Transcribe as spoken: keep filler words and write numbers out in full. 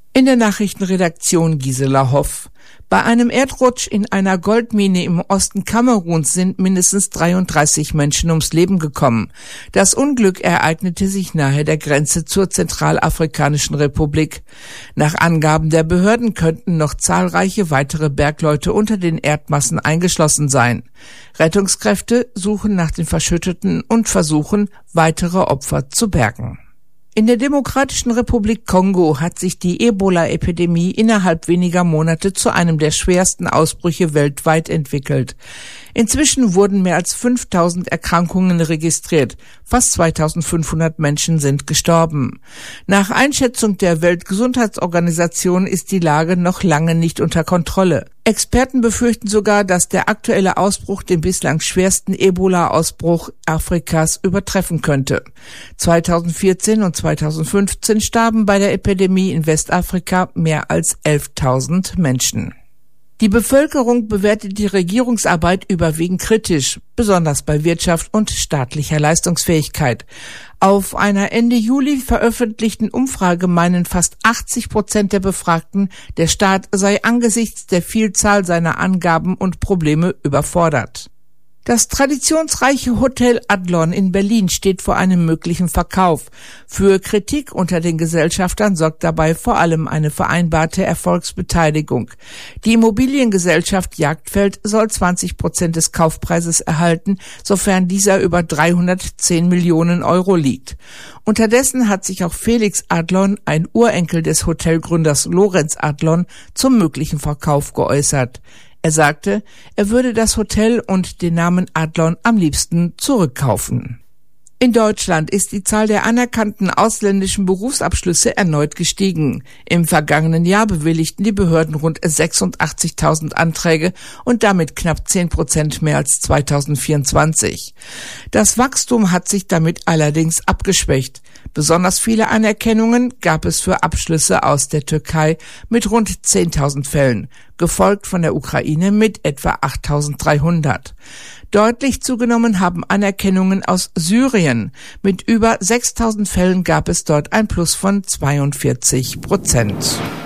In der Nachrichtenredaktion Gisela Hoff. Bei einem Erdrutsch in einer Goldmine im Osten Kameruns sind mindestens dreiunddreißig Menschen ums Leben gekommen. Das Unglück ereignete sich nahe der Grenze zur Zentralafrikanischen Republik. Nach Angaben der Behörden könnten noch zahlreiche weitere Bergleute unter den Erdmassen eingeschlossen sein. Rettungskräfte suchen nach den Verschütteten und versuchen, weitere Opfer zu bergen. In der Demokratischen Republik Kongo hat sich die Ebola-Epidemie innerhalb weniger Monate zu einem der schwersten Ausbrüche weltweit entwickelt. Inzwischen wurden mehr als fünftausend Erkrankungen registriert. Fast zweitausendfünfhundert Menschen sind gestorben. Nach Einschätzung der Weltgesundheitsorganisation ist die Lage noch lange nicht unter Kontrolle. Experten befürchten sogar, dass der aktuelle Ausbruch den bislang schwersten Ebola-Ausbruch Afrikas übertreffen könnte. zweitausendvierzehn und zweitausendfünfzehn starben bei der Epidemie in Westafrika mehr als elftausend Menschen. Die Bevölkerung bewertet die Regierungsarbeit überwiegend kritisch, besonders bei Wirtschaft und staatlicher Leistungsfähigkeit. Auf einer Ende Juli veröffentlichten Umfrage meinen fast achtzig Prozent der Befragten, der Staat sei angesichts der Vielzahl seiner Angaben und Probleme überfordert. Das traditionsreiche Hotel Adlon in Berlin steht vor einem möglichen Verkauf. Für Kritik unter den Gesellschaftern sorgt dabei vor allem eine vereinbarte Erfolgsbeteiligung. Die Immobiliengesellschaft Jagdfeld soll zwanzig Prozent des Kaufpreises erhalten, sofern dieser über dreihundertzehn Millionen Euro liegt. Unterdessen hat sich auch Felix Adlon, ein Urenkel des Hotelgründers Lorenz Adlon, zum möglichen Verkauf geäußert. Er sagte, er würde das Hotel und den Namen Adlon am liebsten zurückkaufen. In Deutschland ist die Zahl der anerkannten ausländischen Berufsabschlüsse erneut gestiegen. Im vergangenen Jahr bewilligten die Behörden rund sechsundachtzigtausend Anträge und damit knapp zehn Prozent mehr als zweitausendvierundzwanzig. Das Wachstum hat sich damit allerdings abgeschwächt. Besonders viele Anerkennungen gab es für Abschlüsse aus der Türkei mit rund zehntausend Fällen, gefolgt von der Ukraine mit etwa achttausenddreihundert. Deutlich zugenommen haben Anerkennungen aus Syrien. Mit über sechstausend Fällen gab es dort ein Plus von zweiundvierzig Prozent.